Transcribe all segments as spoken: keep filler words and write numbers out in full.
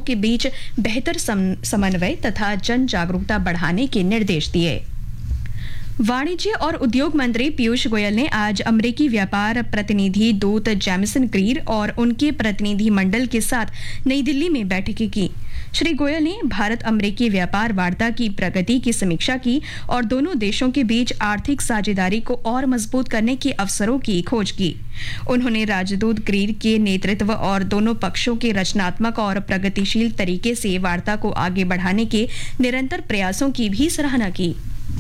के बीच बेहतर समन्वय तथा जन जागरूकता बढ़ाने के निर्देश दिए। वाणिज्य और उद्योग मंत्री पीयूष गोयल ने आज अमेरिकी व्यापार प्रतिनिधि दूत जेमिसन ग्रीर और उनके प्रतिनिधि मंडल के साथ नई दिल्ली में बैठकें की। श्री गोयल ने भारत अमेरिकी व्यापार वार्ता की प्रगति की समीक्षा की और दोनों देशों के बीच आर्थिक साझेदारी को और मजबूत करने के अवसरों की खोज की। उन्होंने राजदूत ग्रीर के नेतृत्व और दोनों पक्षों के रचनात्मक और प्रगतिशील तरीके से वार्ता को आगे बढ़ाने के निरंतर प्रयासों की भी सराहना की।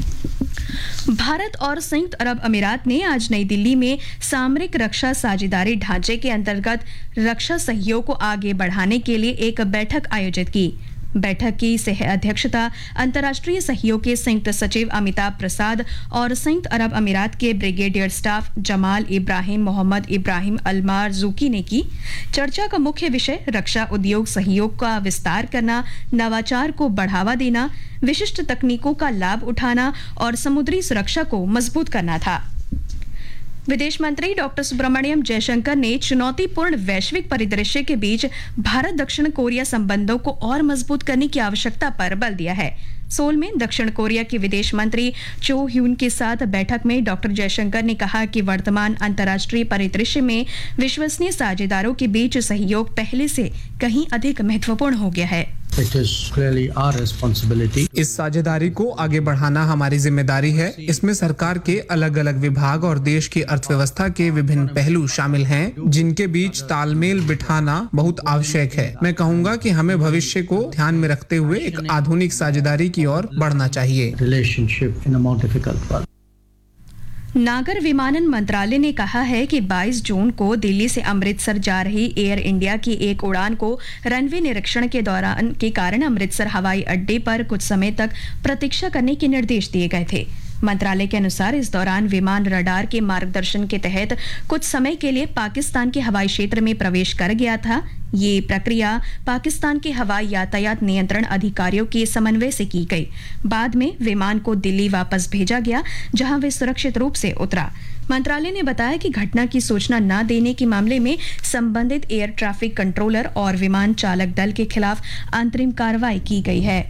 भारत और संयुक्त अरब अमीरात ने आज नई दिल्ली में सामरिक रक्षा साझेदारी ढांचे के अंतर्गत रक्षा सहयोग को आगे बढ़ाने के लिए एक बैठक आयोजित की। बैठक की सह अध्यक्षता अंतर्राष्ट्रीय सहयोग के संयुक्त सचिव अमिताभ प्रसाद और संयुक्त अरब अमीरात के ब्रिगेडियर स्टाफ जमाल इब्राहिम मोहम्मद इब्राहिम अल-मारज़ूकी ने की। चर्चा का मुख्य विषय रक्षा उद्योग सहयोग का विस्तार करना, नवाचार को बढ़ावा देना, विशिष्ट तकनीकों का लाभ उठाना और समुद्री सुरक्षा को मजबूत करना था। विदेश मंत्री डॉक्टर सुब्रमण्यम जयशंकर ने चुनौतीपूर्ण वैश्विक परिदृश्य के बीच भारत दक्षिण कोरिया संबंधों को और मजबूत करने की आवश्यकता पर बल दिया है। सोल में दक्षिण कोरिया के विदेश मंत्री चो ह्यून के साथ बैठक में डॉक्टर जयशंकर ने कहा कि वर्तमान अंतर्राष्ट्रीय परिदृश्य में विश्वसनीय साझेदारों के बीच सहयोग पहले से कहीं अधिक महत्वपूर्ण हो गया है। It is clearly our responsibility. इस साझेदारी को आगे बढ़ाना हमारी जिम्मेदारी है। इसमें सरकार के अलग अलग विभाग और देश की अर्थव्यवस्था के विभिन्न पहलू शामिल हैं, जिनके बीच तालमेल बिठाना बहुत आवश्यक है। मैं कहूँगा कि हमें भविष्य को ध्यान में रखते हुए एक आधुनिक साझेदारी की ओर बढ़ना चाहिए। Relationship in a more difficult world. नागर विमानन मंत्रालय ने कहा है कि बाईस जून को दिल्ली से अमृतसर जा रही एयर इंडिया की एक उड़ान को रनवे निरीक्षण के दौरान के कारण अमृतसर हवाई अड्डे पर कुछ समय तक प्रतीक्षा करने के निर्देश दिए गए थे। मंत्रालय के अनुसार इस दौरान विमान रडार के मार्गदर्शन के तहत कुछ समय के लिए पाकिस्तान के हवाई क्षेत्र में प्रवेश कर गया था। ये प्रक्रिया पाकिस्तान के हवाई यातायात नियंत्रण अधिकारियों के समन्वय से की गई। बाद में विमान को दिल्ली वापस भेजा गया, जहां वे सुरक्षित रूप से उतरा। मंत्रालय ने बताया कि घटना की सूचना न देने के मामले में संबंधित एयर ट्रैफिक कंट्रोलर और विमान चालक दल के खिलाफ अंतरिम कार्रवाई की गई है।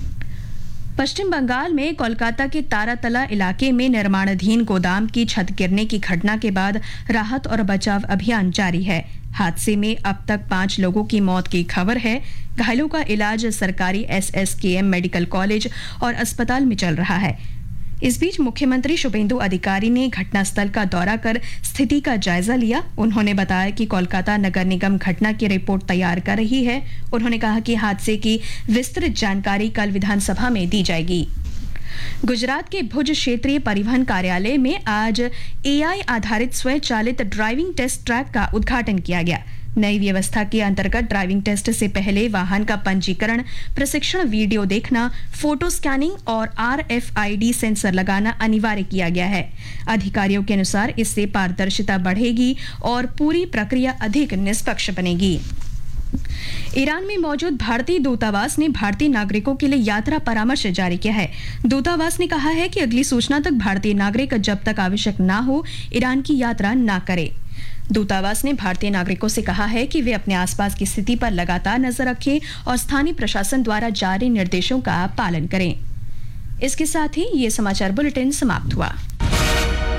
पश्चिम बंगाल में कोलकाता के तारातला इलाके में निर्माणाधीन गोदाम की छत गिरने की घटना के बाद राहत और बचाव अभियान जारी है। हादसे में अब तक पांच लोगों की मौत की खबर है। घायलों का इलाज सरकारी एस एस के एम मेडिकल कॉलेज और अस्पताल में चल रहा है। इस बीच मुख्यमंत्री शुभेंदु अधिकारी ने घटनास्थल का दौरा कर स्थिति का जायजा लिया। उन्होंने बताया कि कोलकाता नगर निगम घटना की रिपोर्ट तैयार कर रही है। उन्होंने कहा कि हादसे की विस्तृत जानकारी कल विधानसभा में दी जाएगी। गुजरात के भुज क्षेत्रीय परिवहन कार्यालय में आज ए आई आधारित स्वचालित ड्राइविंग टेस्ट ट्रैक का उद्घाटन किया गया। नई व्यवस्था के अंतर्गत ड्राइविंग टेस्ट से पहले वाहन का पंजीकरण, प्रशिक्षण वीडियो देखना, फोटो स्कैनिंग और R F I D sensor लगाना अनिवार्य किया गया है। अधिकारियों के अनुसार इससे पारदर्शिता बढ़ेगी और पूरी प्रक्रिया अधिक निष्पक्ष बनेगी। ईरान में मौजूद भारतीय दूतावास ने भारतीय नागरिकों के लिए यात्रा परामर्श जारी किया है। दूतावास ने कहा है कि अगली सूचना तक भारतीय नागरिक जब तक आवश्यक ना हो ईरान की यात्रा ना करे। दूतावास ने भारतीय नागरिकों से कहा है कि वे अपने आसपास की स्थिति पर लगातार नजर रखें और स्थानीय प्रशासन द्वारा जारी निर्देशों का पालन करें। इसके साथ ही ये समाचार बुलेटिन समाप्त हुआ।